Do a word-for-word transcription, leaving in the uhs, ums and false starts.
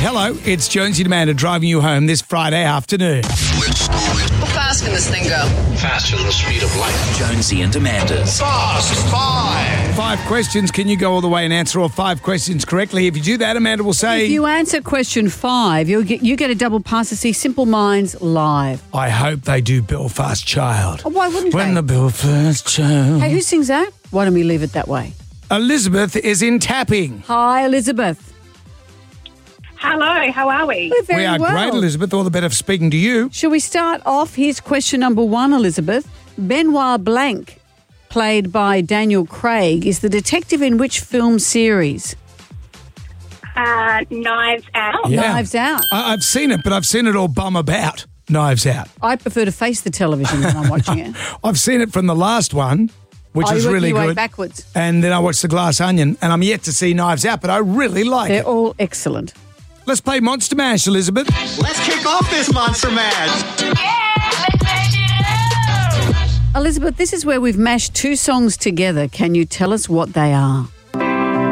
Hello, it's Jonesy and Amanda driving you home this Friday afternoon. How fast can this thing go? Faster than the speed of light. Jonesy and Amanda's Fast Five. Five questions. Can you go all the way and answer all five questions correctly? If you do that, Amanda will say... If you answer question five, you'll get, you get a double pass to see Simple Minds live. I hope they do Belfast Child. Oh, why wouldn't When they? the Belfast Child... Hey, who sings that? Why don't we leave it that way? Elizabeth is in tapping. Hi, Elizabeth. Hello, how are we? We're very we are well. great, Elizabeth. All the better for speaking to you. Shall we start off? Here's question number one, Elizabeth. Benoit Blanc, played by Daniel Craig, is the detective in which film series? Uh, Knives Out. Yeah. Knives Out. I- I've seen it, but I've seen it all bum about. Knives Out. I prefer to face the television when I'm watching it. I've seen it from the last one, which Oh, is you went really your way good. backwards. And then I watched The Glass Onion, and I'm yet to see Knives Out, but I really like They're it. all excellent. Let's play Monster Mash, Elizabeth. Let's kick off this Monster Mash. Elizabeth, this is where we've mashed two songs together. Can you tell us what they are?